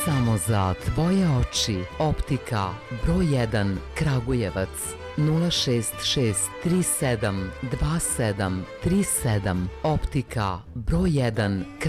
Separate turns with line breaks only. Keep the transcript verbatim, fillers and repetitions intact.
Samo za tvoje oči. Optika broj jedan Kragujevac nula šest šest tri sedam dva sedam tri sedam. Optika broj jedan